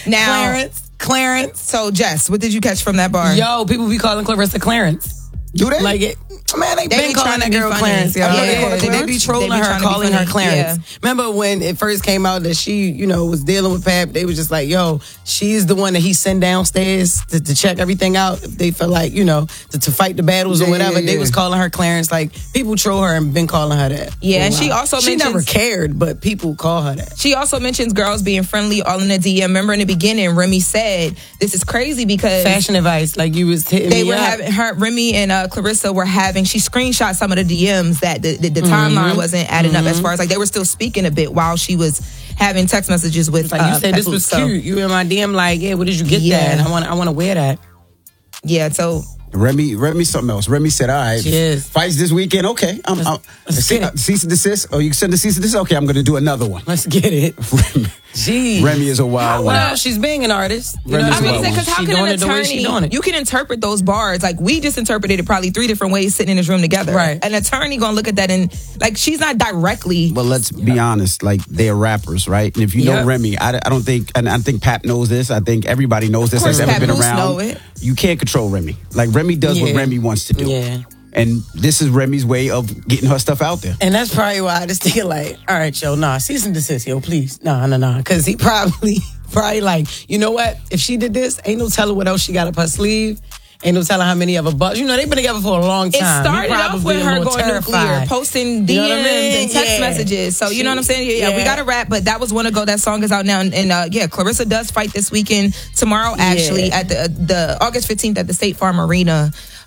Now, Clarence. So, Jess, what did you catch from that bar? Yo, people be calling Clarissa Clarence. Do they? Like it. Man, they been calling that girl Clarence. Yo. They be trolling her, calling her Clarence. Yeah. Remember when it first came out that she, was dealing with Pap? They was just like, yo, she's the one that he sent downstairs to check everything out. If they felt like, to fight the battles or whatever. They was calling her Clarence. Like, people troll her and been calling her that. Yeah, and she also mentions... She never cared, but people call her that. She also mentions girls being friendly all in the DM. Remember in the beginning, Remy said, this is crazy because... Fashion advice, like you was hitting they me were up. having Remy and Clarissa were having... She screenshot some of the DMs that the timeline wasn't adding up as far as like they were still speaking a bit while she was having text messages with like you said this was cute. You in my DM like, yeah, where did you get that? And I want to wear that. Yeah, so Remy something else. Remy said, all right, fights this weekend. Okay. Cease and desist. Oh, you send the cease and desist? Okay, I'm going to do another one. Let's get it. Jeez. Remy is a wild one. Well, she's being an artist. You know what I mean? Because how can an attorney, you can interpret those bars, like we just interpreted it probably 3 different ways sitting in this room together. Right. An attorney going to look at that and, like, she's not directly. But let's be honest, like, they're rappers, right? And if you know Remy, I don't think, and I think Pap knows this, I think everybody knows this that's ever been around. Know it. You can't control Remy. Like, Remy does what Remy wants to do. Yeah. And this is Remy's way of getting her stuff out there. And that's probably why I just think like, all right, yo, cease and desist, yo, please. Nah. Because he probably like, you know what? If she did this, ain't no telling what else she got up her sleeve. Ain't no telling how many of her bucks. They've been together for a long time. It started off with her going nuclear, posting DMs and text messages. So, you know what I'm saying? Yeah, we got to wrap, but that was one ago. That song is out now. And Clarissa does fight this weekend, tomorrow, actually, at the August 15th at the State Farm Arena.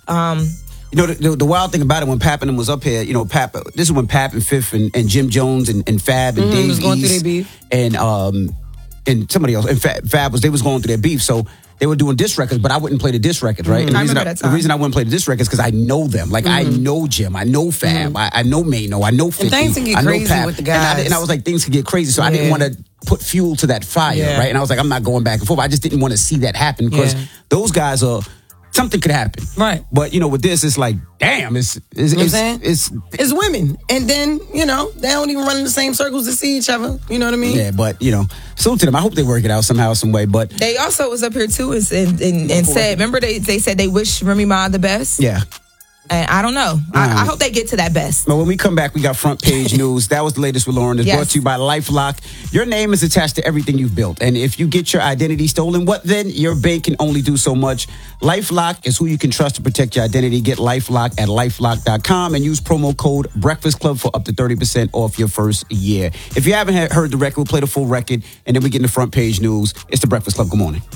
The wild thing about it, when Pap and them was up here, this is when Pap and Fifth and Jim Jones and Fab and Dave was going through their beef. And somebody else, and Fab they was going through their beef. So they were doing diss records, but I wouldn't play the diss records, right? And the reason I wouldn't play the diss records is because I know them. Like, I know Jim, I know Fab, I know Mano, I know 50, and things can get crazy Pap, with the guys. and I was like, things can get crazy, so I didn't want to put fuel to that fire, right? And I was like, I'm not going back and forth. I just didn't want to see that happen because those guys are... Something could happen, right? But with this, it's like, damn, it's women, and then they don't even run in the same circles to see each other. You know what I mean? Yeah, but salute to them. I hope they work it out somehow, some way. But they also was up here too and said, remember they said they wish Remy Ma the best. Yeah. And I don't know. I hope they get to that best. But when we come back, we got front page news. That was the latest with Lauren. It's brought to you by LifeLock. Your name is attached to everything you've built. And if you get your identity stolen, what then? Your bank can only do so much. LifeLock is who you can trust to protect your identity. Get LifeLock at LifeLock.com and use promo code Breakfast Club for up to 30% off your first year. If you haven't heard the record, we'll play the full record and then we get in the front page news. It's the Breakfast Club. Good morning.